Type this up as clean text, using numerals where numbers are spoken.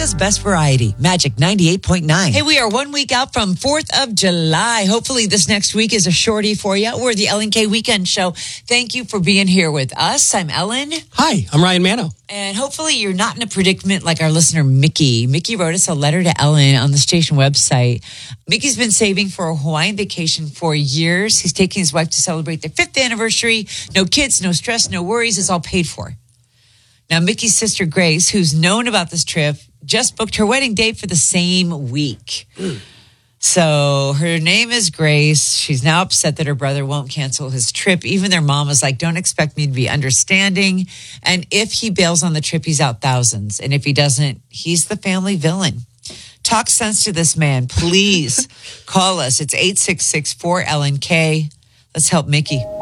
America's best variety, Magic 98.9. Hey, we are 1 week out from 4th of July. Hopefully this next week is a shorty for you. We're the Ellen K Weekend Show. Thank you for being here with us. I'm Ellen. Hi, I'm Ryan Mano. And hopefully you're not in a predicament like our listener, Mickey. Mickey wrote us a letter to Ellen on the station website. Mickey's been saving for a Hawaiian vacation for years. He's taking his wife to celebrate their 5th anniversary. No kids, no stress, no worries. It's all paid for. Now, Mickey's sister, Grace, who's known about this trip, just booked her wedding date for the same week. So her name is Grace. She's now upset that her brother won't cancel his trip. Even their mom was like, don't expect me to be understanding. And if he bails on the trip, he's out thousands. And if he doesn't, he's the family villain. Talk sense to this man. Please call us. It's 866-4LNK. Let's help Mickey.